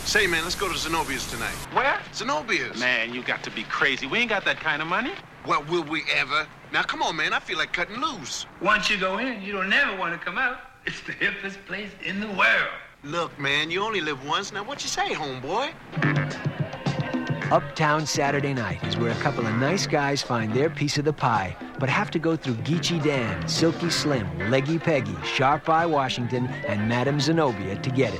Say, man, let's go to Zenobia's tonight. Where? Zenobia's. Man, you got to be crazy. We ain't got that kind of money. Well, will we ever? Now, come on, man. I feel like cutting loose. Once you go in, you don't never want to come out. It's the hippest place in the world. Look, man, you only live once. Now, what you say, homeboy? Uptown Saturday Night is where a couple of nice guys find their piece of the pie, but have to go through Geechee Dan, Silky Slim, Leggy Peggy, Sharp Eye Washington, and Madame Zenobia to get it.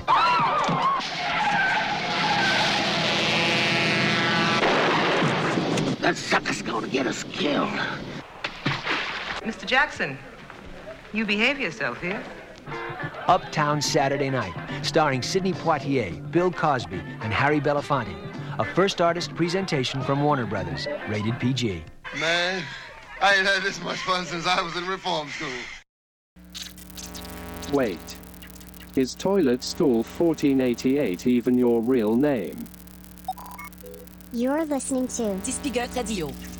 That sucker's gonna get us killed. Mr. Jackson, you behave yourself here. Uptown Saturday Night, starring Sidney Poitier, Bill Cosby, and Harry Belafonte. A first artist presentation from Warner Brothers, rated PG. Man, I ain't had this much fun since I was in reform school. Wait. Is Toilet Stool 1488 even your real name? You're listening to Dispigote Radio.